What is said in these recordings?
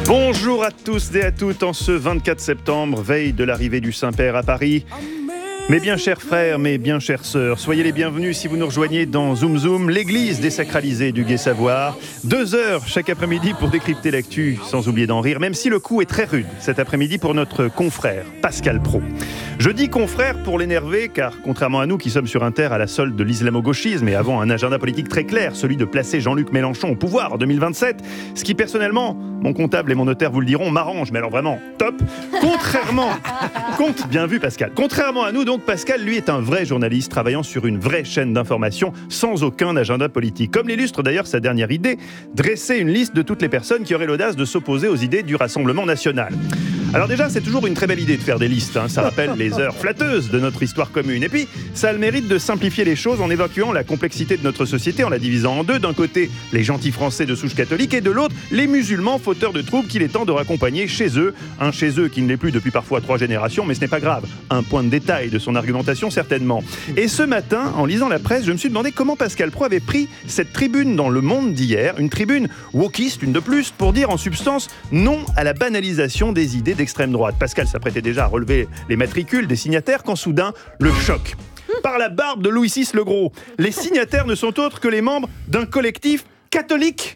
Bonjour à tous et à toutes en ce 24 septembre, veille de l'arrivée du Saint-Père à Paris. Mes bien chers frères, mes bien chères sœurs, soyez les bienvenus si vous nous rejoignez dans Zoom Zoom, l'église désacralisée du Gai Savoir. 2 heures chaque après-midi pour décrypter l'actu, sans oublier d'en rire, même si le coup est très rude cet après-midi pour notre confrère, Pascal Praud. Je dis confrère pour l'énerver, car contrairement à nous qui sommes sur Inter à la solde de l'islamo-gauchisme et avons un agenda politique très clair, celui de placer Jean-Luc Mélenchon au pouvoir en 2027, ce qui personnellement, mon comptable et mon notaire vous le diront, m'arrange, mais alors vraiment, top. Bien vu Pascal. Contrairement à nous donc, Pascal, lui, est un vrai journaliste travaillant sur une vraie chaîne d'information sans aucun agenda politique. Comme l'illustre d'ailleurs sa dernière idée, dresser une liste de toutes les personnes qui auraient l'audace de s'opposer aux idées du Rassemblement national. Alors déjà, c'est toujours une très belle idée de faire des listes, ça rappelle les heures flatteuses de notre histoire commune. Et puis, ça a le mérite de simplifier les choses en évacuant la complexité de notre société, en la divisant en deux. D'un côté, les gentils Français de souche catholique, et de l'autre, les musulmans fauteurs de troubles qu'il est temps de raccompagner chez eux. Un chez eux qui ne l'est plus depuis parfois 3 générations, mais ce n'est pas grave. Un point de détail de son argumentation, certainement. Et ce matin, en lisant la presse, je me suis demandé comment Pascal Praud avait pris cette tribune dans Le Monde d'hier, une tribune wokiste, une de plus, pour dire en substance non à la banalisation des idées d'extrême droite. Pascal s'apprêtait déjà à relever les matricules des signataires quand soudain, le choc. Par la barbe de Louis VI le Gros, les signataires ne sont autres que les membres d'un collectif catholique.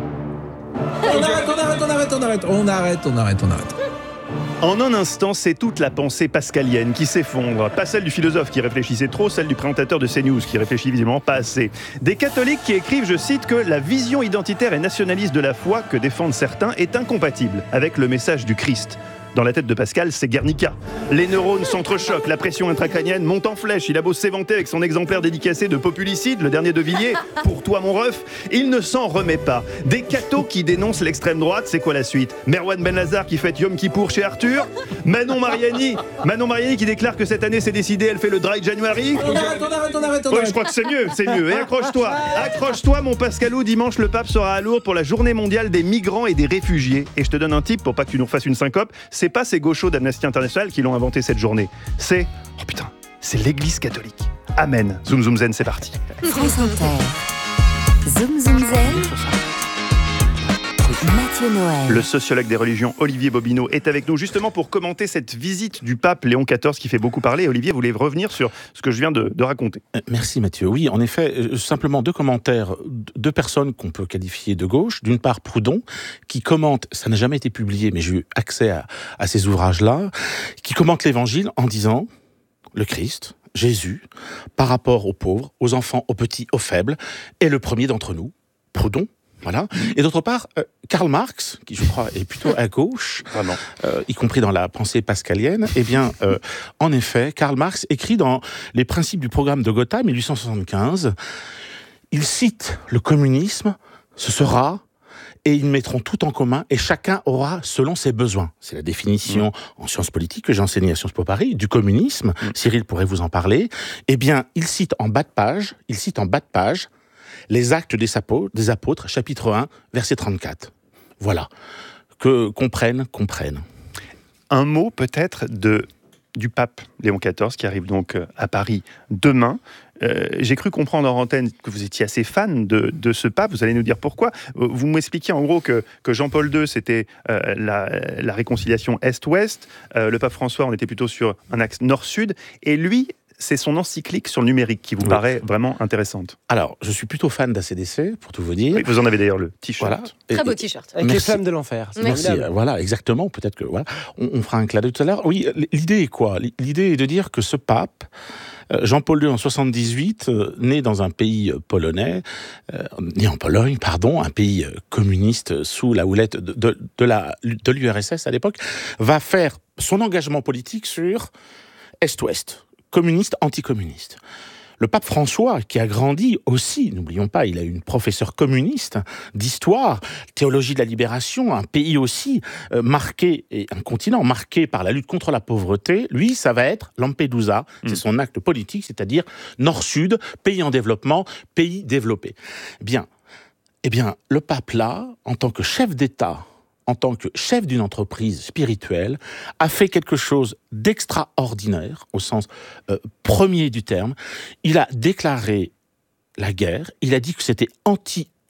On arrête. En un instant, c'est toute la pensée pascalienne qui s'effondre. Pas celle du philosophe qui réfléchissait trop, celle du présentateur de CNews qui réfléchit visiblement pas assez. Des catholiques qui écrivent, je cite, que la vision identitaire et nationaliste de la foi que défendent certains est incompatible avec le message du Christ. Dans la tête de Pascal, c'est Guernica. Les neurones s'entrechoquent, la pression intracrânienne monte en flèche. Il a beau s'éventer avec son exemplaire dédicacé de Populicide, le dernier de Villiers, pour toi mon ref, il ne s'en remet pas. Des cathos qui dénoncent l'extrême droite, c'est quoi la suite? Merwan Benlazar qui fête Yom Kippour chez Arthur? Manon Mariani qui déclare que cette année c'est décidé, elle fait le Dry January? On arrête. Ouais, je crois que c'est mieux. Et accroche-toi mon Pascalou, dimanche le pape sera à Lourdes pour la journée mondiale des migrants et des réfugiés. Et je te donne un tip pour pas que tu nous fasses une syncope, c'est pas ces gauchos d'Amnesty International qui l'ont inventé cette journée. C'est l'Église catholique. Amen. Zoom Zoom Zen, c'est parti. France Inter. Zoom Zoom Zen. Mathieu Noël. Le sociologue des religions Olivier Bobineau est avec nous justement pour commenter cette visite du pape Léon XIV qui fait beaucoup parler. Olivier, vous voulez revenir sur ce que je viens de raconter? Merci Mathieu. Oui, en effet, simplement 2 commentaires, 2 personnes qu'on peut qualifier de gauche. D'une part, Proudhon, qui commente, ça n'a jamais été publié, mais j'ai eu accès à ces ouvrages-là, qui commente l'Évangile en disant le Christ, Jésus, par rapport aux pauvres, aux enfants, aux petits, aux faibles, est le premier d'entre nous. Proudhon. Voilà. Et d'autre part, Karl Marx, qui je crois est plutôt à gauche, y compris dans la pensée pascalienne, en effet, Karl Marx écrit dans les principes du programme de Gotha, 1875, il cite le communisme, ce sera, et ils mettront tout en commun, et chacun aura selon ses besoins. C'est la définition en sciences politiques que j'ai enseignée à Sciences Po Paris, du communisme. Cyril pourrait vous en parler. Eh bien, il cite en bas de page, les actes des apôtres, chapitre 1, verset 34. Voilà. Que comprennent. Un mot peut-être du pape Léon XIV qui arrive donc à Paris demain. J'ai cru comprendre en antenne que vous étiez assez fan de ce pape. Vous allez nous dire pourquoi. Vous m'expliquiez en gros que Jean-Paul II, c'était la réconciliation Est-Ouest. Le pape François, on était plutôt sur un axe Nord-Sud. Et lui, c'est son encyclique sur le numérique qui vous paraît vraiment intéressante. Alors, je suis plutôt fan d'ACDC, pour tout vous dire. Oui, vous en avez d'ailleurs le t-shirt. Voilà. Très beau t-shirt. Avec les flammes de l'enfer. Merci. Voilà, exactement. Peut-être que voilà, on fera un clin d'œil tout à l'heure. Oui, l'idée est quoi? L'idée est de dire que ce pape, Jean-Paul II en 78, né dans un pays polonais, né en Pologne, un pays communiste sous la houlette de l'URSS à l'époque, va faire son engagement politique sur Est-Ouest. Communiste, anticommuniste. Le pape François, qui a grandi aussi, n'oublions pas, il a eu une professeure communiste d'histoire, théologie de la libération, un pays aussi marqué, et un continent marqué par la lutte contre la pauvreté, lui, ça va être Lampedusa, c'est son acte politique, c'est-à-dire Nord-Sud, pays en développement, pays développé. Eh bien, le pape là, en tant que chef d'État, en tant que chef d'une entreprise spirituelle, a fait quelque chose d'extraordinaire, au sens premier du terme. Il a déclaré la guerre, il a dit que c'était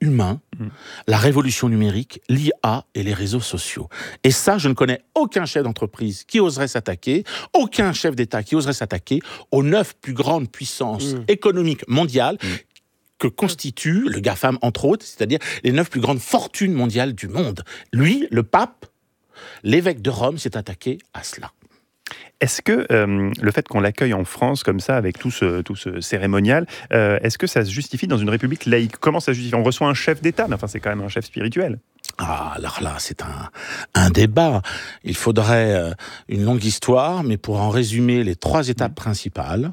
humain, la révolution numérique, l'IA et les réseaux sociaux. Et ça, je ne connais aucun chef d'entreprise qui oserait s'attaquer, aucun chef d'État qui oserait s'attaquer aux 9 plus grandes puissances économiques mondiales que constitue le GAFAM, entre autres, c'est-à-dire les 9 plus grandes fortunes mondiales du monde. Lui, le pape, l'évêque de Rome, s'est attaqué à cela. Est-ce que le fait qu'on l'accueille en France comme ça, avec tout ce cérémonial, est-ce que ça se justifie dans une république laïque ? Comment ça se justifie ? On reçoit un chef d'État, mais enfin c'est quand même un chef spirituel. Ah, alors là, c'est un débat. Il faudrait une longue histoire, mais pour en résumer les 3 étapes principales,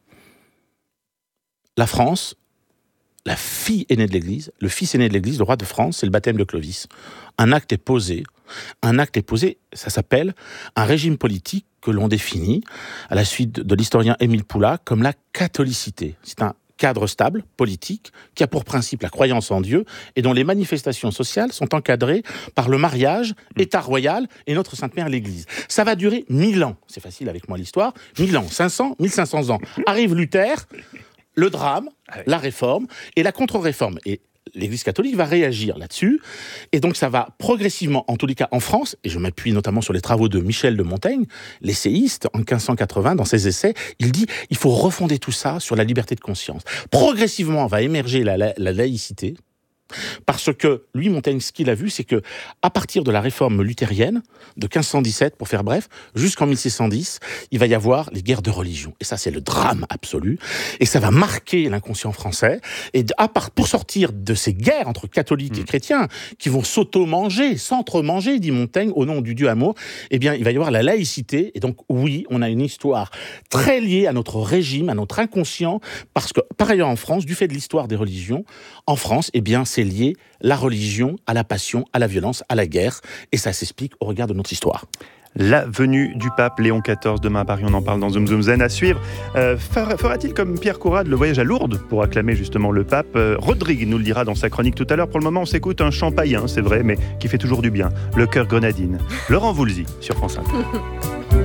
la France, la fille aînée de l'Église, le fils aîné de l'Église, le roi de France, c'est le baptême de Clovis. Un acte est posé, ça s'appelle un régime politique que l'on définit, à la suite de l'historien Émile Poulain, comme la catholicité. C'est un cadre stable, politique, qui a pour principe la croyance en Dieu et dont les manifestations sociales sont encadrées par le mariage, État royal et notre Sainte Mère l'Église. Ça va durer 1000 ans. C'est facile avec moi l'histoire. 1000 ans, 500, 1500 ans. Arrive Luther, le drame, la réforme et la contre-réforme. Et l'Église catholique va réagir là-dessus. Et donc ça va progressivement, en tous les cas en France, et je m'appuie notamment sur les travaux de Michel de Montaigne, l'essayiste, en 1580, dans ses essais, il dit « il faut refonder tout ça sur la liberté de conscience ». Progressivement va émerger la laïcité, parce que lui, Montaigne, ce qu'il a vu, c'est que à partir de la réforme luthérienne de 1517, pour faire bref, jusqu'en 1610, il va y avoir les guerres de religion. Et ça, c'est le drame absolu. Et ça va marquer l'inconscient français. Et pour sortir de ces guerres entre catholiques et chrétiens, qui vont s'entre-manger, dit Montaigne, au nom du Dieu amour, eh bien, il va y avoir la laïcité. Et donc, oui, on a une histoire très liée à notre régime, à notre inconscient, parce que, par ailleurs, en France, du fait de l'histoire des religions, en France, eh bien, c'est lié la religion à la passion, à la violence, à la guerre, et ça s'explique au regard de notre histoire. La venue du pape Léon XIV demain à Paris, on en parle dans Zoom Zoom Zen à suivre. Fera-t-il comme Pierre Courade le voyage à Lourdes pour acclamer justement le pape ? Rodrigue nous le dira dans sa chronique tout à l'heure. Pour le moment, on s'écoute un chant païen, c'est vrai, mais qui fait toujours du bien. Le Chœur Grenadine. Laurent Voulzy sur France Inter.